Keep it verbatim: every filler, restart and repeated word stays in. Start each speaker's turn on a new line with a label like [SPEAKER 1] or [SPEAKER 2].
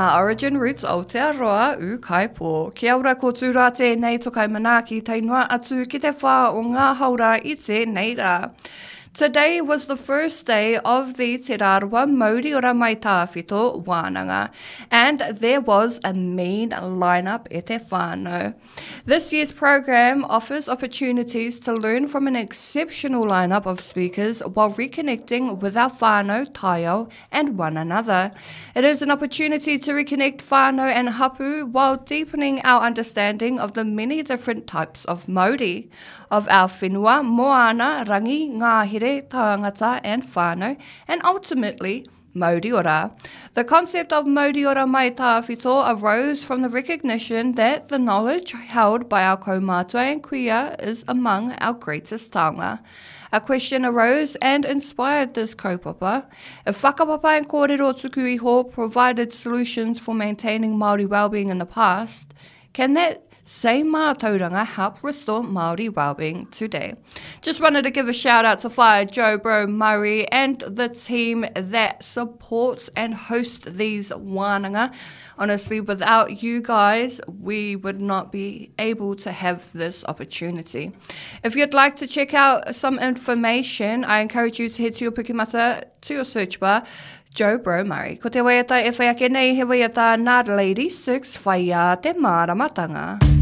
[SPEAKER 1] ngā origin roots Aotearoa u Kaipō. Kia ora ko tūrā tēnei tokai manaaki tainua atu ki te whā o ngā haura I tēnei rā. Today was the first day of the Te Rāroa Māori Ora Mai Tāwhito Wānanga, and there was a mean lineup e te whānau. This year's program offers opportunities to learn from an exceptional lineup of speakers while reconnecting with our whānau, taiao, and one another. It is an opportunity to reconnect whānau and hapu while deepening our understanding of the many different types of Māori, of our whenua, moana, rangi, ngāhere, tāngata and whānau, and ultimately, Māori ora. The concept of Māori ora mai tāwhito arose from the recognition that the knowledge held by our kaumātua and kuia is among our greatest taonga. A question arose and inspired this kaupapa. If whakapapa and kōrero tuku iho provided solutions for maintaining Māori wellbeing in the past, can that same mātauranga help restore Māori wellbeing today? Just wanted to give a shout out to Whaia Joe Bro Murray and the team that supports and hosts these wānanga. Honestly, without you guys, we would not be able to have this opportunity. If you'd like to check out some information, I encourage you to head to your Pukimata, to your search bar, Joe Bro Murray. Ko te waiata e whaiake nei he waiata Nā Lady six Whaia te Māramatanga.